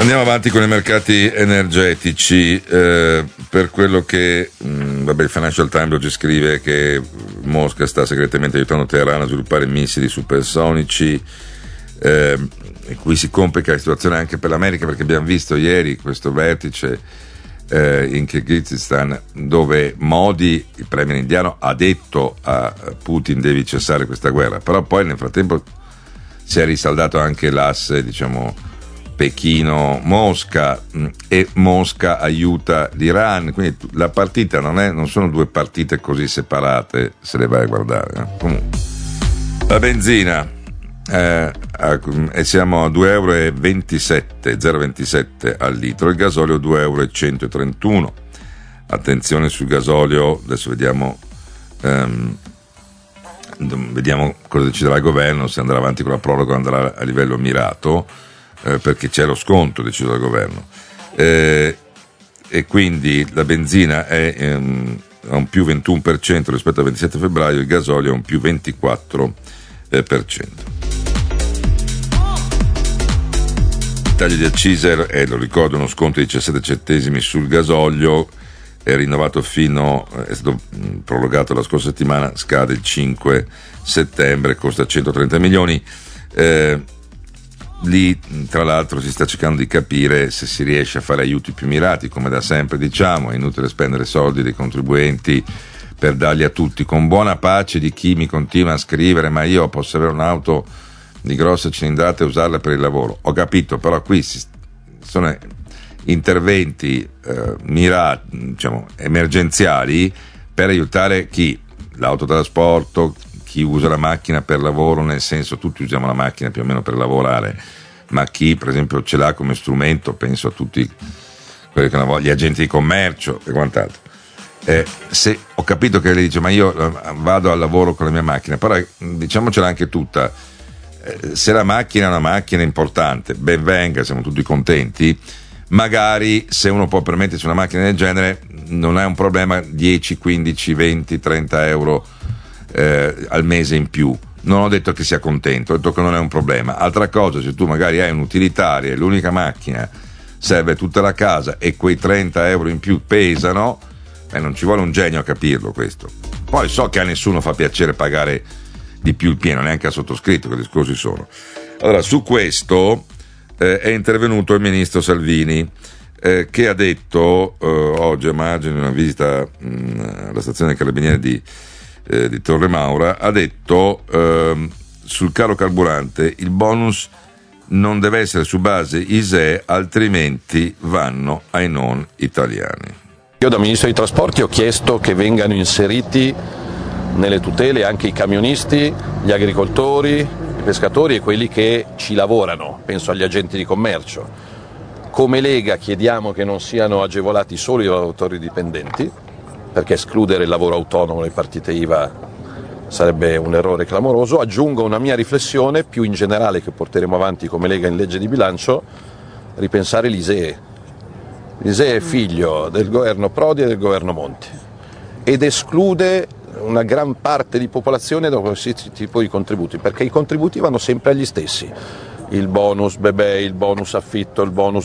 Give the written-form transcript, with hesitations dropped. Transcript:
Andiamo avanti con i mercati energetici. Per quello che il Financial Times oggi scrive che Mosca sta segretamente aiutando Teheran a sviluppare missili supersonici, e qui si complica la situazione anche per l'America, perché abbiamo visto ieri questo vertice in Kirghizistan dove Modi, il premier indiano, ha detto a Putin devi cessare questa guerra, però poi nel frattempo si è risaldato anche l'asse, diciamo, Pechino-Mosca, e Mosca aiuta l'Iran, quindi la partita non sono due partite così separate se le vai a guardare. Comunque, la benzina e siamo a 2,27 al litro, il gasolio 2,131 €. Attenzione sul gasolio, adesso vediamo cosa deciderà il governo, se andrà avanti con la proroga o andrà a livello mirato, perché c'è lo sconto deciso dal governo, e quindi la benzina è a un più 21% rispetto al 27 febbraio, il gasolio è un più 24%. Il taglio di accise è, lo ricordo, uno sconto di 17 centesimi sul gasolio, è rinnovato è stato prorogato la scorsa settimana, scade il 5 settembre, costa 130 milioni. Lì tra l'altro si sta cercando di capire se si riesce a fare aiuti più mirati, come da sempre diciamo, è inutile spendere soldi dei contribuenti per darli a tutti, con buona pace di chi mi continua a scrivere ma io posso avere un'auto di grossa cilindrata e usarla per il lavoro. Ho capito, però qui sono interventi mirati, diciamo, emergenziali per aiutare chi? L'autotrasporto, chi usa la macchina per lavoro, nel senso tutti usiamo la macchina più o meno per lavorare, ma chi per esempio ce l'ha come strumento, penso a tutti quelli che gli agenti di commercio e quant'altro. Se ho capito che lei dice ma io vado al lavoro con la mia macchina, però diciamocela anche tutta, se la macchina è una macchina importante, ben venga, siamo tutti contenti. Magari se uno può permettersi una macchina del genere non è un problema 10, 15, 20, 30 euro al mese in più. Non ho detto che sia contento, ho detto che non è un problema. Altra cosa, se tu magari hai un'utilitaria e l'unica macchina serve tutta la casa e quei 30 euro in più pesano, non ci vuole un genio a capirlo questo. Poi so che a nessuno fa piacere pagare di più il pieno, neanche a sottoscritto, che discorsi sono. Allora, su questo è intervenuto il ministro Salvini, che ha detto oggi a margine di una visita alla stazione dei Carabinieri di Torre Maura, ha detto sul caro carburante il bonus non deve essere su base ISEE, altrimenti vanno ai non italiani. Io da Ministro dei Trasporti ho chiesto che vengano inseriti nelle tutele anche i camionisti, gli agricoltori, i pescatori e quelli che ci lavorano, penso agli agenti di commercio. Come Lega chiediamo che non siano agevolati solo i lavoratori dipendenti, perché escludere il lavoro autonomo dalle partite IVA sarebbe un errore clamoroso. Aggiungo una mia riflessione più in generale che porteremo avanti come Lega in legge di bilancio: ripensare l'ISEE. L'ISEE è figlio del governo Prodi e del governo Monti ed esclude una gran parte di popolazione da qualsiasi tipo di contributi, perché i contributi vanno sempre agli stessi: il bonus bebè, il bonus affitto, il bonus